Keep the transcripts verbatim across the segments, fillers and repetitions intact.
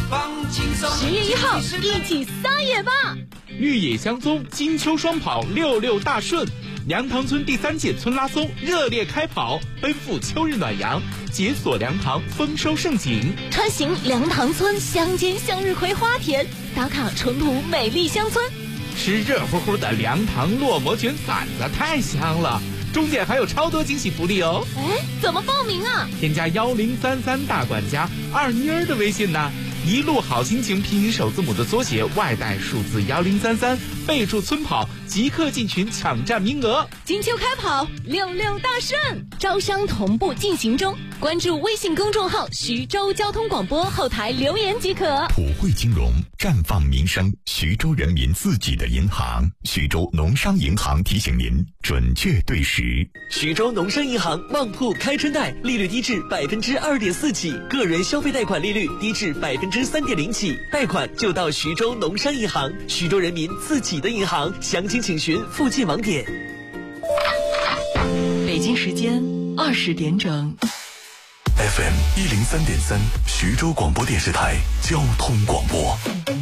十月一号，一起撒野吧！ 绿野相踪，金秋双跑，六六大顺。梁塘村第三届村拉松热烈开跑，奔赴秋日暖阳，解锁梁塘丰收盛景。 穿行梁塘村乡间向日葵花田，打卡淳朴美丽乡村。 吃热乎乎的梁塘烙馍卷馓子，太香了！中间还有超多惊喜福利哦！ 哎，怎么报名啊？ 添加幺零三三大管家二妮儿的微信呢？一路好心情拼音首字母的缩写，外带数字幺零三三，备注村跑，即刻进群抢占名额。 金秋开跑，六六大顺，招商同步进行中。关注微信公众号徐州交通广播，后台留言即可。 普惠金融，绽放民生，徐州人民自己的银行。徐州农商银行提醒您准确对时。 徐州农商银行旺铺开春贷，利率低至百分之二点四起，个人消费贷款利率低至百分之三点零起，贷款就到徐州农商银行，徐州人民自己的银行。详情请询附近网点。 北京时间二十点整。 F M 一零三点三，徐州广播电视台交通广播。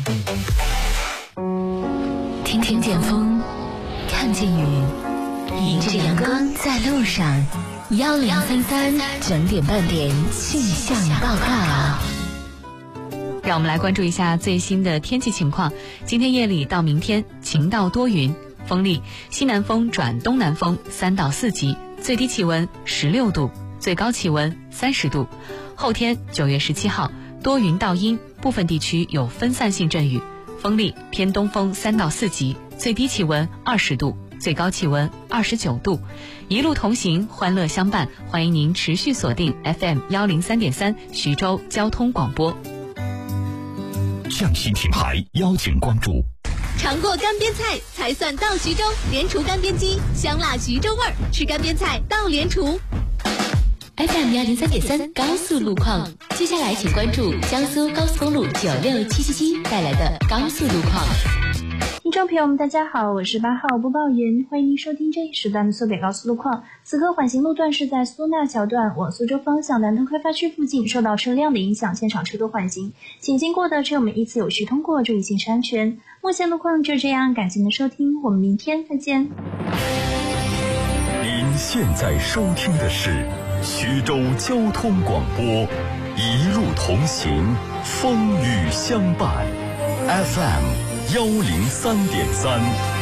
听听见风，看见雨，迎着阳光在路上。幺零三三整点半点气象报告。 让我们来关注一下最新的天气情况。今天夜里到明天晴到多云，风力西南风转东南风三到四级，最低气温十六度，最高气温三十度。后天九月十七号多云到阴，部分地区有分散性阵雨，风力偏东风三到四级，最低气温二十度，最高气温二十九度。一路同行，欢乐相伴，欢迎您持续锁定 F M 幺零三点三徐州交通广播。 匠心品牌邀请关注。 尝过干煸菜才算到徐州，联厨干煸鸡，香辣徐州味儿，吃干煸菜到联厨。 F M 幺零三点三高速路况，接下来请关注江苏高速公路九六七七七带来的高速路况。 听众朋友们，大家好，我是八号播报员，欢迎您收听这一时段的苏北高速路况。此刻缓行路段是在苏纳桥段往苏州方向南通开发区附近，受到车辆的影响，现场车多缓行，请经过的车友们依次有序通过，注意行车安全。目前路况就这样，感谢您的收听，我们明天再见。 您现在收听的是徐州交通广播，一路同行，风雨相伴 ，F M 幺零三点三。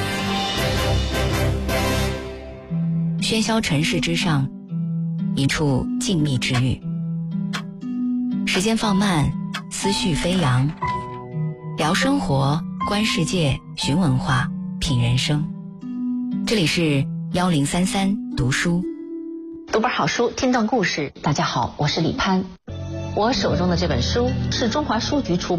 喧嚣尘世之上，一处静谧之域。时间放慢，思绪飞扬，聊生活，观世界，寻文化，品人生。这里是幺零三三读书。 读本好书，听段故事。大家好，我是李潘。我手中的这本书是中华书局出